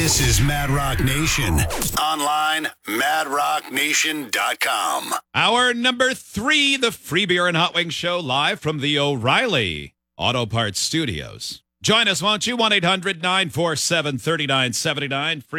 This is Mad Rock Nation. Online, madrocknation.com. Hour number 3, the Free Beer and Hot Wings Show, live from the O'Reilly Auto Parts Studios. Join us, won't you? 1-800-947-3979.